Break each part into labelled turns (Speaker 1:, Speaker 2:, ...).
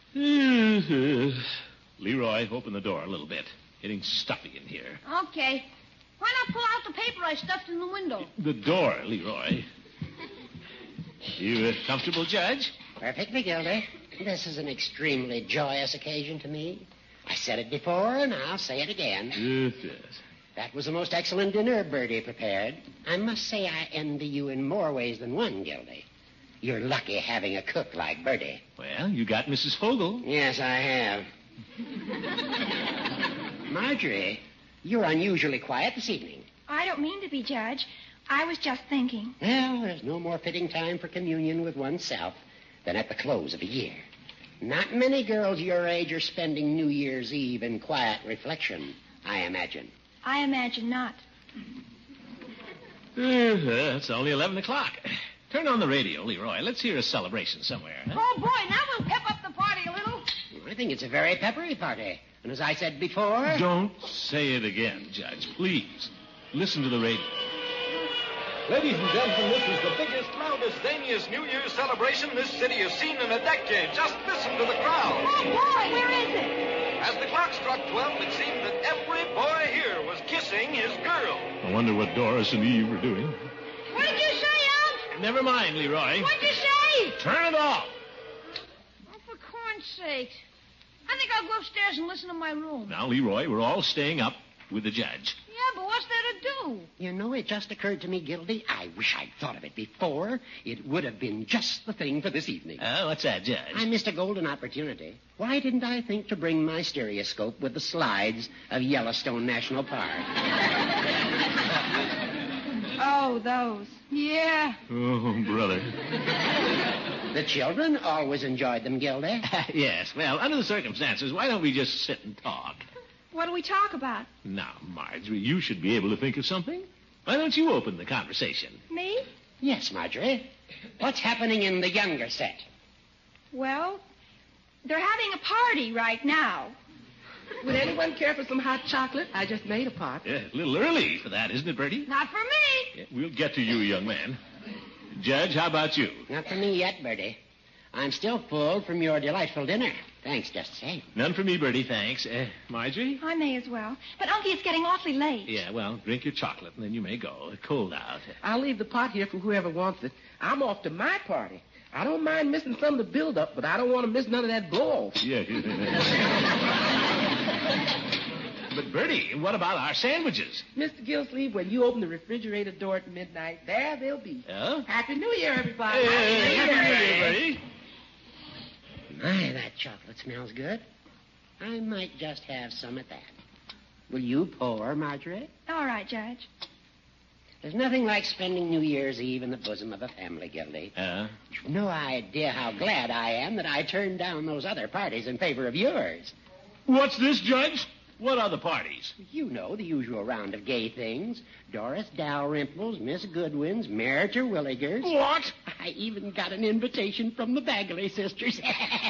Speaker 1: Leroy, open the door a little bit. Getting stuffy in here.
Speaker 2: Okay. Why not pull out the paper I stuffed in the window?
Speaker 1: The door, Leroy. You comfortable, Judge?
Speaker 3: Perfectly, Gildy. This is an extremely joyous occasion to me. I said it before, and I'll say it again.
Speaker 1: Yes.
Speaker 3: That was the most excellent dinner Bertie prepared. I must say I envy you in more ways than one, Gildy. You're lucky having a cook like Bertie.
Speaker 1: Well, you got Mrs. Fogel.
Speaker 3: Yes, I have. Marjorie, you're unusually quiet this evening.
Speaker 4: I don't mean to be, Judge. I was just thinking.
Speaker 3: Well, there's no more fitting time for communion with oneself than at the close of a year. Not many girls your age are spending New Year's Eve in quiet reflection, I imagine.
Speaker 4: I imagine not.
Speaker 1: It's only 11 o'clock. Turn on the radio, Leroy. Let's hear a celebration somewhere. Huh?
Speaker 2: Oh, boy, now we'll pep up the party a little.
Speaker 3: I think it's a very peppery party. And as I said before...
Speaker 1: Don't say it again, Judge. Please. Listen to the radio.
Speaker 5: Ladies and gentlemen, this is the biggest, loudest, zaniest New Year's celebration this city has seen in a decade. Just listen to the crowd.
Speaker 2: Oh, boy, where is it?
Speaker 5: As the clock struck 12, it seemed that every boy here was kissing his girl.
Speaker 1: I wonder what Doris and Eve are doing.
Speaker 2: What did you say, Alf?
Speaker 1: Never mind, Leroy.
Speaker 2: What did you say?
Speaker 1: Turn it off.
Speaker 2: Oh, for corn's sake. I think I'll go upstairs and listen to my room.
Speaker 1: Now, Leroy, we're all staying up with the judge.
Speaker 2: Yeah, but what's there to do?
Speaker 3: You know, it just occurred to me, Gildy, I wish I'd thought of it before. It would have been just the thing for this evening.
Speaker 1: What's that, Judge?
Speaker 3: I missed a golden opportunity. Why didn't I think to bring my stereoscope with the slides of Yellowstone National Park?
Speaker 4: Oh, those.
Speaker 2: Yeah.
Speaker 1: Oh, brother.
Speaker 3: The children always enjoyed them, Gildy.
Speaker 1: Yes, well, under the circumstances, why don't we just sit and talk?
Speaker 4: What do we talk about?
Speaker 1: Now, Marjorie, you should be able to think of something. Why don't you open the conversation?
Speaker 4: Me?
Speaker 3: Yes, Marjorie. What's happening in the younger set?
Speaker 4: Well, they're having a party right now.
Speaker 6: Would anyone care for some hot chocolate? I just made a pot.
Speaker 1: Yeah, a little early for that, isn't it, Bertie?
Speaker 2: Not for me.
Speaker 1: Yeah, we'll get to you, young man. Judge, how about you?
Speaker 3: Not for me yet, Bertie. I'm still full from your delightful dinner. Thanks, just the same.
Speaker 1: None for me, Bertie, thanks. Marjorie?
Speaker 4: I may as well. But, Unky, it's getting awfully late.
Speaker 1: Yeah, well, drink your chocolate, and then you may go. It's cold out.
Speaker 6: I'll leave the pot here for whoever wants it. I'm off to my party. I don't mind missing some of the build-up, but I don't want to miss none of that blow-off.
Speaker 1: Yeah. But, Bertie, what about our sandwiches?
Speaker 6: Mr. Gillsleeve, when you open the refrigerator door at midnight, there they'll be.
Speaker 1: Oh?
Speaker 6: Happy New Year, everybody.
Speaker 1: Hey, Happy New Year, Bertie.
Speaker 3: My, that chocolate smells good. I might just have some at that. Will you pour, Marjorie?
Speaker 4: All right, Judge.
Speaker 3: There's nothing like spending New Year's Eve in the bosom of a family, Gildy. You've no idea how glad I am that I turned down those other parties in favor of yours.
Speaker 1: What's this, Judge? What other parties?
Speaker 3: You know, the usual round of gay things. Doris Dalrymple's, Miss Goodwin's, Mary Terwilliger's.
Speaker 1: What?
Speaker 3: I even got an invitation from the Bagley sisters.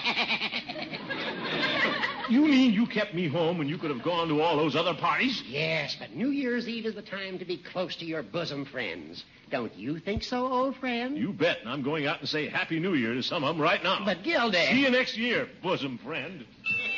Speaker 1: You mean you kept me home when you could have gone to all those other parties?
Speaker 3: Yes, but New Year's Eve is the time to be close to your bosom friends. Don't you think so, old friend?
Speaker 1: You bet, and I'm going out and say Happy New Year to some of them right now.
Speaker 3: But, Gildy...
Speaker 1: See you next year, bosom friend.